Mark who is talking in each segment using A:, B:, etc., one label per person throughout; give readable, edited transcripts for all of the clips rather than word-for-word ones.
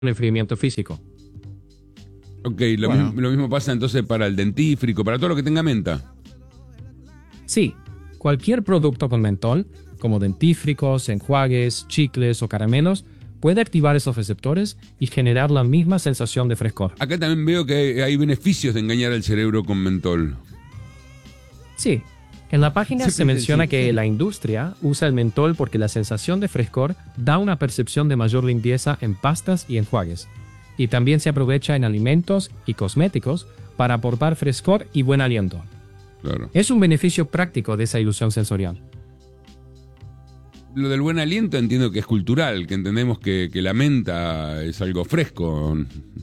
A: enfriamiento físico.
B: Ok,
C: Bueno.
B: lo mismo pasa entonces para el dentífrico, para todo lo que tenga menta.
A: Sí, cualquier producto con mentol, como dentífricos, enjuagues, chicles o caramelos, puede activar esos receptores y generar la misma sensación de frescor.
B: Acá también veo que hay beneficios de engañar al cerebro con mentol.
A: Sí, en la página
B: Sí,
A: se menciona
B: sí,
A: que
B: sí.
A: la industria usa el mentol porque la sensación de frescor da una percepción de mayor limpieza en pastas y enjuagues. Y también se aprovecha en alimentos y cosméticos para aportar frescor y buen aliento.
B: Claro.
A: Es un beneficio práctico de esa ilusión sensorial.
B: Lo del buen aliento entiendo que es cultural, que entendemos que la menta es algo fresco.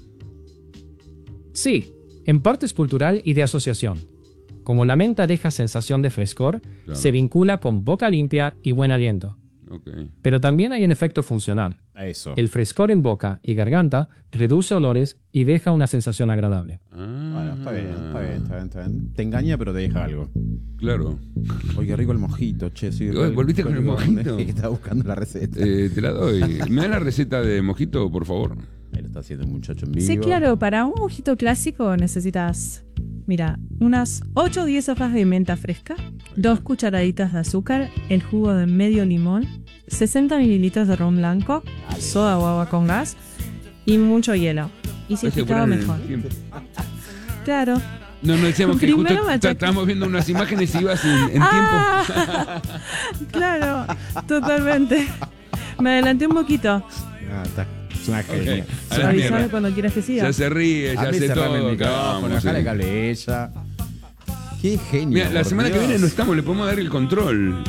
A: Sí, en parte es cultural y de asociación. Como la menta deja sensación de frescor,
B: Claro.
A: se vincula con boca limpia y buen aliento.
B: Ok.
A: Pero también hay un efecto funcional.
C: Eso.
A: El frescor en boca y garganta reduce olores y deja una sensación agradable.
C: Bueno, está bien. Te engaña, pero te deja algo.
B: Claro.
C: Oye, qué rico el mojito, che. Sí,
B: Oye, ¿volviste con el mojito?
C: Que estaba buscando la receta.
B: Te la doy. ¿Me da la receta de mojito, por favor?
C: Ahí lo está haciendo el muchacho en vivo.
D: Sí, claro, para un mojito clásico necesitas, mira, unas 8 o 10 hojas de menta fresca, 2 cucharaditas de azúcar, el jugo de medio limón, 60 mililitros de ron blanco, soda o agua con gas y mucho hielo. Y si
B: Hay que
D: picado
B: poner
D: mejor.
B: el tiempo.
D: Claro.
B: No, decíamos que
D: Primero
B: justo
D: machaca-
B: estábamos viendo unas imágenes y ibas en tiempo.
D: Claro, totalmente. Me adelanté un poquito.
C: Ah, es una genia.
B: A la
D: Avísame
B: mierda.
D: cuando quieras que siga.
B: Ya se ríe, ya
C: A mí
B: hace
C: cerrame el
B: todo.
C: micrófono,
B: Vamos,
C: dejale
B: sí.
C: que hable ella. Qué genio.
B: Mira, la
C: por
B: semana que
C: Dios.
B: viene no estamos, le podemos dar el control.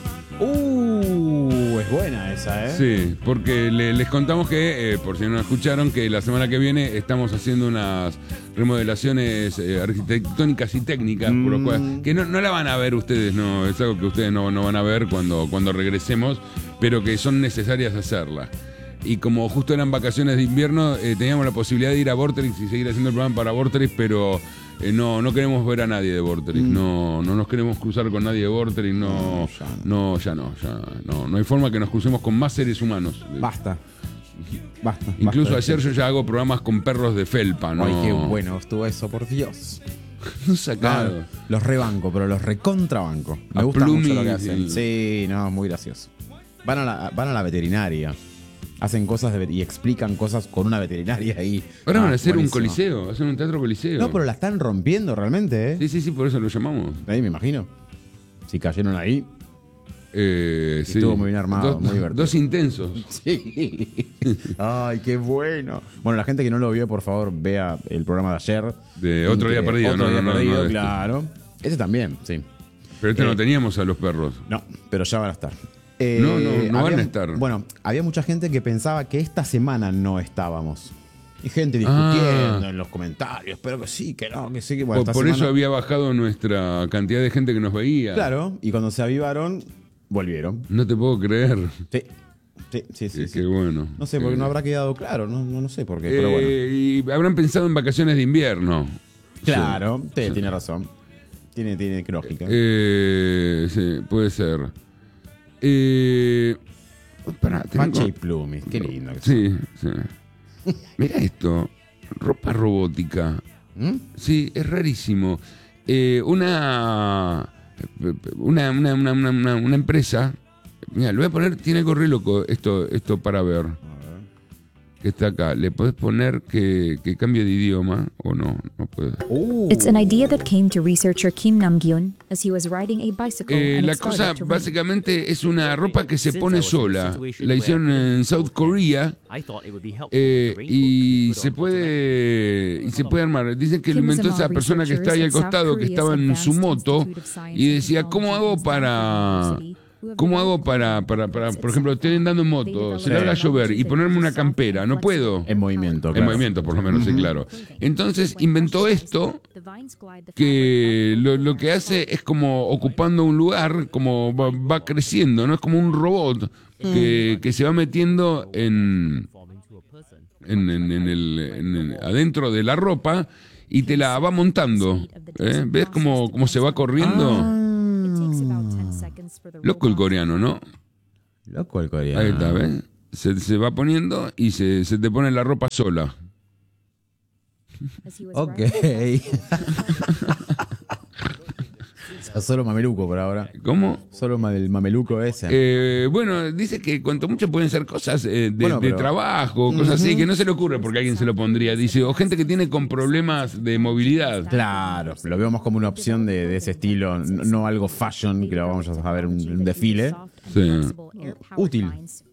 C: Es buena esa, ¿eh?
B: Sí, porque les contamos que, por si no escucharon, que la semana que viene estamos haciendo unas remodelaciones arquitectónicas y técnicas, por lo cual, que no la van a ver ustedes, no es algo que ustedes no van a ver cuando regresemos, pero que son necesarias hacerlas. Y como justo eran vacaciones de invierno, teníamos la posibilidad de ir a Vorterix y seguir haciendo el programa para Vorterix, pero no queremos ver a nadie de Vorterix, no nos queremos cruzar con nadie de Vorterix, no hay forma que nos crucemos con más seres humanos.
C: Basta.
B: Incluso
C: basta.
B: ayer yo ya hago programas con perros de felpa, ¿no?
C: Ay, qué bueno estuvo eso, por Dios.
B: No sacado.
C: No, los rebanco, pero los recontrabanco. Me
B: A
C: gusta
B: Plumi,
C: mucho lo que hacen.
B: sí.
C: Sí, no, muy gracioso. Van a la veterinaria. Hacen cosas y explican cosas con una veterinaria ahí.
B: Ahora van a hacer un
C: buenísimo.
B: coliseo, hacen un teatro coliseo.
C: No, pero la están rompiendo realmente, ¿eh?
B: Sí, por eso lo llamamos.
C: Ahí me imagino. Si cayeron ahí.
B: Sí.
C: Estuvo muy bien armado, muy divertido.
B: Dos intensos.
C: Sí. Ay, qué bueno. Bueno, la gente que no lo vio, por favor, vea el programa de ayer.
B: De Otro Día Perdido,
C: Otro Día Perdido,
B: este.
C: claro. Ese también, sí.
B: Pero no teníamos a los perros.
C: No, pero ya van a estar.
B: No van a estar.
C: Bueno, había mucha gente que pensaba que esta semana no estábamos. Y gente discutiendo en los comentarios, pero que sí, que no, que sí, que bueno. esta
B: Por eso
C: semana-
B: había bajado nuestra cantidad de gente que nos veía.
C: Claro, y cuando se avivaron, volvieron.
B: No te puedo creer.
C: Sí.
B: Qué bueno.
C: No sé, porque no habrá quedado claro, no sé por qué,
B: Eh,
C: pero bueno.
B: Y habrán pensado en vacaciones de invierno.
C: Claro, tiene razón. Tiene lógica.
B: Sí, puede ser. Pará,
C: Facha y Plumis, qué lindo. que
B: Sí. Mira esto. Ropa robótica.
C: ¿Mm?
B: Sí, es rarísimo. Una empresa. Mira, lo voy a poner, tiene algo re loco esto para ver. Que está acá. ¿Le podés poner que cambie de idioma o no? No puede.
E: It's an idea that came to researcher Kim Nam-gyun as he was riding a bicycle and
B: La
E: it
B: cosa
E: started to rain.
B: básicamente es una ropa que se pone sola. La hicieron en South Korea y se puede armar. Dicen que lo inventó esa persona que está ahí al costado, que estaba en su moto y decía, ¿cómo hago para, por ejemplo, estoy andando en moto, se larga a llover y ponerme una campera? No puedo.
C: En movimiento,
B: En
C: claro.
B: movimiento, por lo menos, sí, claro. Entonces inventó esto, que lo que hace es como ocupando un lugar, como va creciendo, ¿no? Es como un robot que se va metiendo adentro de la ropa y te la va montando. ¿Ves cómo se va corriendo? Loco el coreano, ¿no?
C: Loco el coreano.
B: Ahí está, ¿ves? se va poniendo y se te pone la ropa sola.
C: Ok. O sea, solo mameluco por ahora.
B: ¿Cómo?
C: Solo el mameluco ese.
B: Bueno, dice que cuanto mucho pueden ser cosas de
C: Pero-
B: trabajo, cosas así, que no se le ocurre porque alguien se lo pondría. Dice, o gente que tiene con problemas de movilidad.
C: Claro, lo veo más como una opción de ese estilo, no algo fashion, que lo vamos a ver un desfile.
B: Sí.
C: Útil.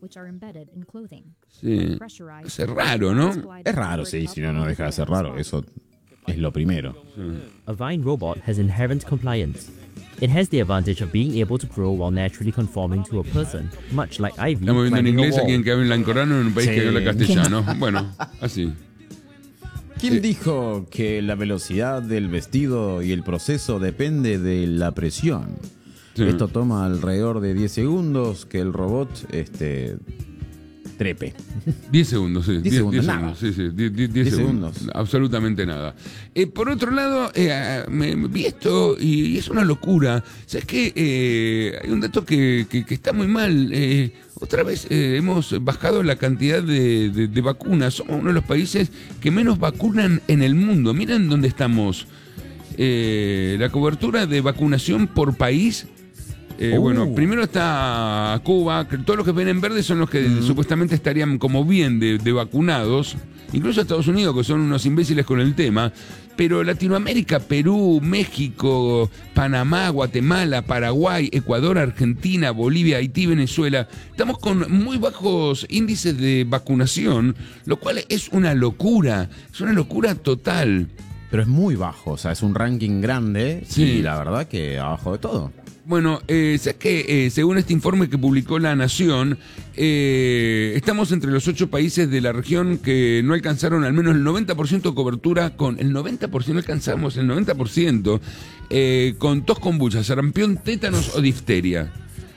B: Sí. Es raro, ¿no?
C: Es raro, sí, si no deja de ser raro, eso es lo primero.
F: A Vine robot has inherent compliance. It has the advantage of being able to grow while naturally conforming to a person, much like Ivy
B: Estamos viendo en
F: climbing a
B: inglés a
F: wall.
B: quien que habla en coreano en un país
C: Sí.
B: que habla castellano. Bueno, así.
C: ¿Quién dijo que la velocidad del vestido y el proceso depende de la presión?
B: Sí.
C: Esto toma alrededor de 10 segundos que el robot trepe.
B: 10 segundos, sí.
C: 10 segundos, nada.
B: Sí, sí, 10
C: 10
B: segundos.
C: segundos.
B: Absolutamente nada. Por otro lado, me vi esto y es una locura. ¿Sabes qué? Hay un dato que está muy mal. Otra vez hemos bajado la cantidad de vacunas. Somos uno de los países que menos vacunan en el mundo. Miren dónde estamos. La cobertura de vacunación por país. Bueno, primero está Cuba, que todos los que ven en verde son los que supuestamente estarían como bien de vacunados, incluso Estados Unidos, que son unos imbéciles con el tema, pero Latinoamérica, Perú, México, Panamá, Guatemala, Paraguay, Ecuador, Argentina, Bolivia, Haití, Venezuela, estamos con muy bajos índices de vacunación, lo cual es una locura total.
C: Pero es muy bajo, o sea, es un ranking grande
B: Sí.
C: y la verdad que abajo de todo.
B: Bueno, ¿sabes qué? Según este informe que publicó La Nación, estamos entre los 8 países de la región que no alcanzaron al menos el 90% de cobertura con el 90%, no alcanzamos el 90%, con tos, kombucha, sarampión, tétanos o difteria.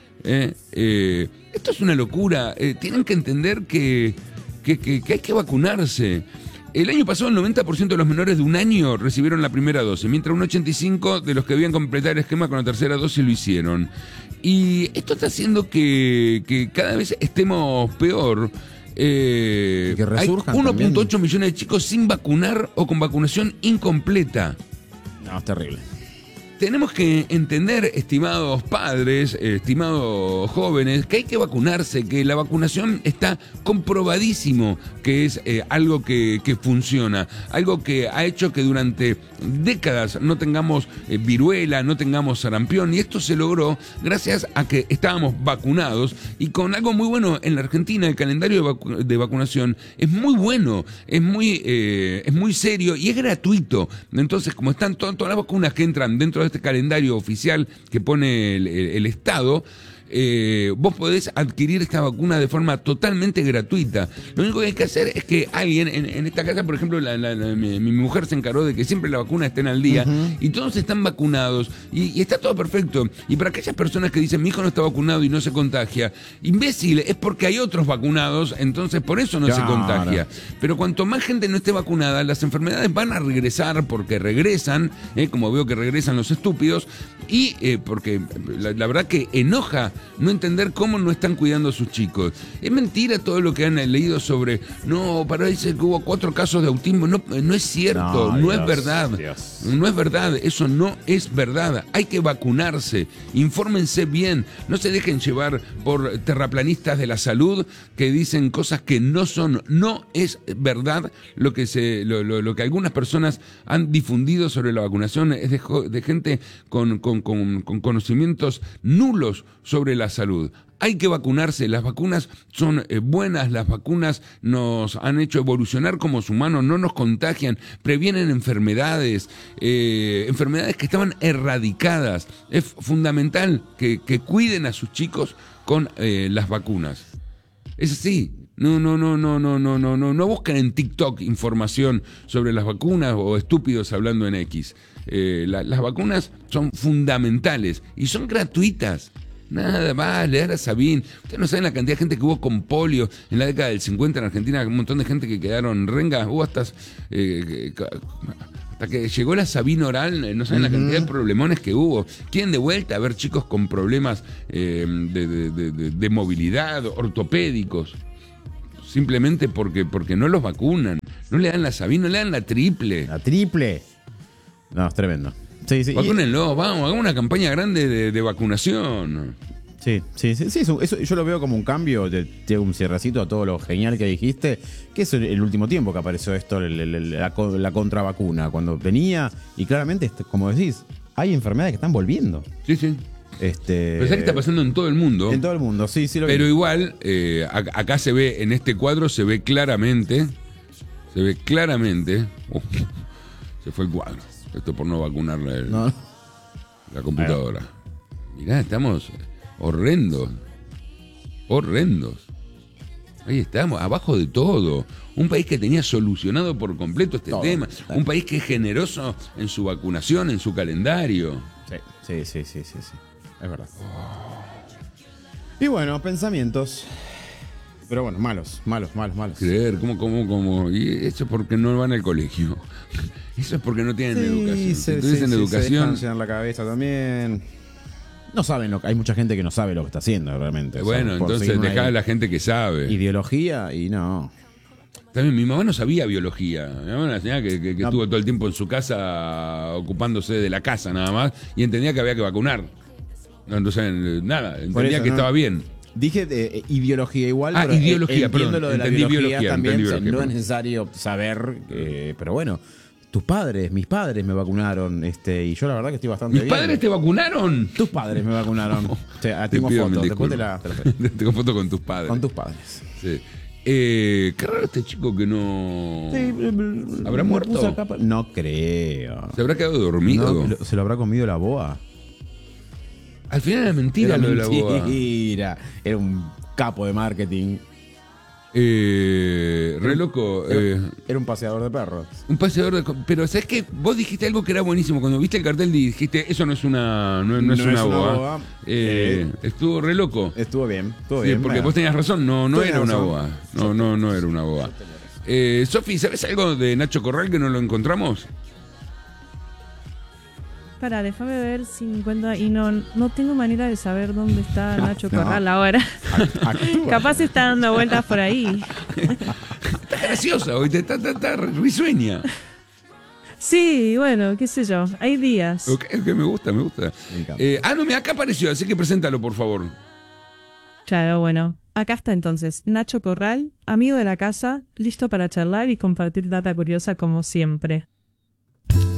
B: Esto es una locura. Tienen que entender que hay que vacunarse. El año pasado el 90% de los menores de un año recibieron la primera dosis, mientras un 85% de los que debían completar el esquema con la tercera dosis lo hicieron. Y esto está haciendo que cada vez estemos peor.
C: Que
B: Hay
C: resurjan
B: 1.8 millones de chicos sin vacunar o con vacunación incompleta.
C: No, es terrible.
B: Tenemos que entender, estimados padres, estimados jóvenes, que hay que vacunarse, que la vacunación está comprobadísimo que es algo que funciona, algo que ha hecho que durante décadas no tengamos viruela, no tengamos sarampión, y esto se logró gracias a que estábamos vacunados y con algo muy bueno en la Argentina. El calendario de vacunación es muy bueno, es muy serio y es gratuito. Entonces, como están todas las vacunas que entran dentro de este calendario oficial que pone el Estado, vos podés adquirir esta vacuna de forma totalmente gratuita. Lo único que hay que hacer es que alguien en esta casa, por ejemplo, mi mujer se encargó de que siempre la vacuna estén al día, y todos están vacunados y está todo perfecto. Y para aquellas personas que dicen mi hijo no está vacunado y no se contagia, imbécil, es porque hay otros vacunados, entonces por eso no se
C: Claro.
B: contagia. Pero cuanto más gente no esté vacunada, las enfermedades van a regresar, porque regresan, como veo que regresan los estúpidos, y porque la verdad que enoja no entender cómo no están cuidando a sus chicos. Es mentira todo lo que han leído sobre, no, parece que hubo 4 casos de autismo. No es cierto, no es verdad.
C: Dios.
B: No es verdad, eso no es verdad. Hay que vacunarse, infórmense bien, no se dejen llevar por terraplanistas de la salud que dicen cosas que no son. No es verdad lo que algunas personas han difundido sobre la vacunación. Es de gente con conocimientos nulos sobre la salud. Hay que vacunarse, las vacunas son buenas, las vacunas nos han hecho evolucionar como humanos, no nos contagian, previenen enfermedades, enfermedades que estaban erradicadas. Es fundamental que cuiden a sus chicos con las vacunas. Es así. No busquen en TikTok información sobre las vacunas o estúpidos hablando en X. Las vacunas son fundamentales y son gratuitas. Nada más, le da a Sabín. Ustedes no saben la cantidad de gente que hubo con polio en la década del 50 en Argentina, un montón de gente que quedaron rengas, hubo hasta que llegó la Sabín oral, no saben la cantidad de problemones que hubo. Quieren de vuelta a ver chicos con problemas de movilidad, ortopédicos. simplemente porque no los vacunan. No le dan la Sabina, no le dan la triple.
C: La triple. No, es tremendo. Sí, sí.
B: Vacúnenlos, vamos, hagamos una campaña grande de vacunación.
C: Sí, eso yo lo veo como un cambio, de un cierrecito a todo lo genial que dijiste, que es el último tiempo que apareció esto, la contravacuna, cuando venía, y claramente, como decís, hay enfermedades que están volviendo.
B: Sí. Pero ¿sabes qué está pasando en todo el mundo?
C: En todo el mundo, sí.
B: Pero igual, acá se ve, en este cuadro se ve claramente, se fue el cuadro. Esto por no vacunar la computadora. Mirá, estamos horrendos. Ahí estamos, abajo de todo. Un país que tenía solucionado por completo este tema. Un país que es generoso en su vacunación, en su calendario.
C: Sí. Es verdad. Y bueno, pensamientos. Pero bueno, malos.
B: Creer, ¿cómo? Y eso es porque no van al colegio. Eso es porque no tienen educación. Si tuviesen educación.
C: Se dejan la cabeza también. No saben hay mucha gente que no sabe lo que está haciendo realmente.
B: Bueno, entonces dejá a la gente que sabe.
C: Ideología y no.
B: También mi mamá no sabía biología. Mi mamá era una señora que estuvo todo el tiempo en su casa ocupándose de la casa nada más y entendía que había que vacunar. No, entonces, nada, entendía que estaba bien.
C: Dije ideología igual, pero
B: ideología,
C: entiendo lo de la biología también.
B: No
C: es necesario saber, pero bueno. Mis padres me vacunaron, y yo la verdad que estoy bastante bien.
B: ¿Mis padres te vacunaron?
C: Tus padres me vacunaron. Tengo fotos, después te la
B: tengo fotos con tus padres.
C: Con tus padres.
B: Sí. Qué raro este chico que no... ¿Habrá muerto?
C: No creo.
B: ¿Se habrá quedado dormido?
C: No, ¿se lo habrá comido la boa?
B: Al final era mentira lo de la boa.
C: Mentira. Era un capo de marketing.
B: Re loco.
C: Era un paseador de perros.
B: Un paseador de... Pero ¿sabes qué? Vos dijiste algo que era buenísimo. Cuando viste el cartel dijiste, eso no es una boa. Estuvo re loco.
C: Estuvo bien.
B: Sí, porque vos tenías razón. No era una boa. No era una boa. Sofi, ¿sabes algo de Nacho Corral que no lo encontramos?
D: Para, déjame ver si encuentro. Y no tengo manera de saber dónde está Nacho Corral ahora. Capaz está dando vueltas por ahí.
B: Está graciosa hoy, está risueña.
D: Sí, bueno, qué sé yo. Hay días.
B: Ok, me gusta. No, mira, acá apareció, así que preséntalo, por favor.
D: Claro, bueno. Acá está entonces Nacho Corral, amigo de la casa, listo para charlar y compartir data curiosa como siempre.